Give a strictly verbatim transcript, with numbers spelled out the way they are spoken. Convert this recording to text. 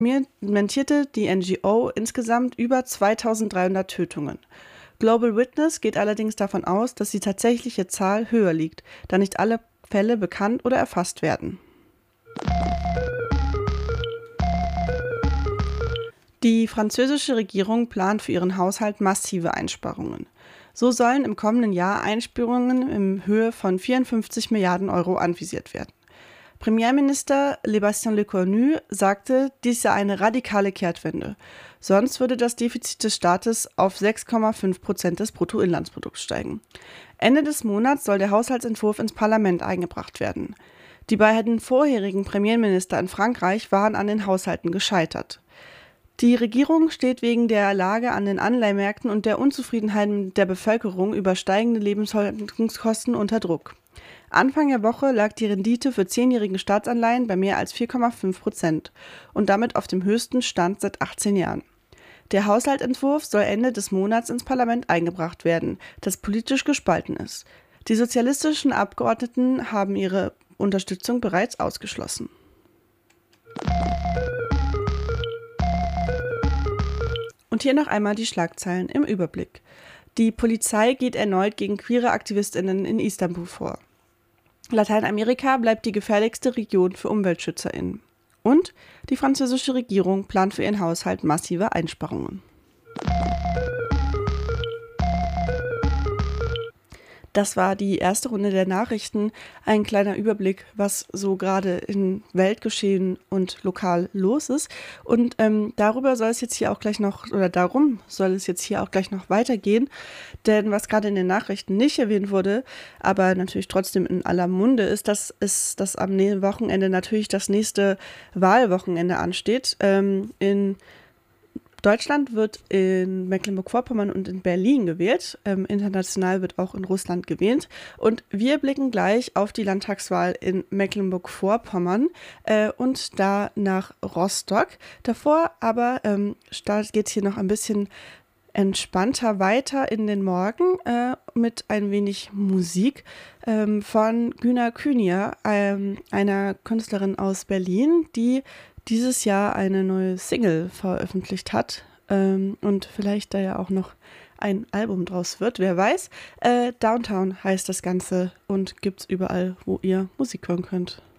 dokumentierte die N G O insgesamt über zweitausenddreihundert Tötungen. Global Witness geht allerdings davon aus, dass die tatsächliche Zahl höher liegt, da nicht alle Fälle bekannt oder erfasst werden. Die französische Regierung plant für ihren Haushalt massive Einsparungen. So sollen im kommenden Jahr Einsparungen in Höhe von vierundfünfzig Milliarden Euro anvisiert werden. Premierminister Sébastien Lecornu sagte, dies sei eine radikale Kehrtwende. Sonst würde das Defizit des Staates auf sechs Komma fünf Prozent des Bruttoinlandsprodukts steigen. Ende des Monats soll der Haushaltsentwurf ins Parlament eingebracht werden. Die beiden vorherigen Premierminister in Frankreich waren an den Haushalten gescheitert. Die Regierung steht wegen der Lage an den Anleihmärkten und der Unzufriedenheit der Bevölkerung über steigende Lebenshaltungskosten unter Druck. Anfang der Woche lag die Rendite für zehnjährige Staatsanleihen bei mehr als vier Komma fünf Prozent und damit auf dem höchsten Stand seit achtzehn Jahren. Der Haushaltsentwurf soll Ende des Monats ins Parlament eingebracht werden, das politisch gespalten ist. Die sozialistischen Abgeordneten haben ihre Unterstützung bereits ausgeschlossen. Und hier noch einmal die Schlagzeilen im Überblick. Die Polizei geht erneut gegen queere AktivistInnen in Istanbul vor. Lateinamerika bleibt die gefährlichste Region für UmweltschützerInnen. Und die französische Regierung plant für ihren Haushalt massive Einsparungen. Das war die erste Runde der Nachrichten. Ein kleiner Überblick, was so gerade in Weltgeschehen und lokal los ist. Und ähm, darüber soll es jetzt hier auch gleich noch, oder darum soll es jetzt hier auch gleich noch weitergehen. Denn was gerade in den Nachrichten nicht erwähnt wurde, aber natürlich trotzdem in aller Munde ist, dass, ist, dass am Wochenende natürlich das nächste Wahlwochenende ansteht. Ähm, in Deutschland wird in Mecklenburg-Vorpommern und in Berlin gewählt. Ähm, international wird auch in Russland gewählt. Und wir blicken gleich auf die Landtagswahl in Mecklenburg-Vorpommern äh, und da nach Rostock. Davor aber ähm, geht es hier noch ein bisschen entspannter weiter in den Morgen äh, mit ein wenig Musik ähm, von Güner Kühnier, ähm, einer Künstlerin aus Berlin, die dieses Jahr eine neue Single veröffentlicht hat ähm, und vielleicht da ja auch noch ein Album draus wird, wer weiß. Äh, Downtown heißt das Ganze und gibt's überall, wo ihr Musik hören könnt.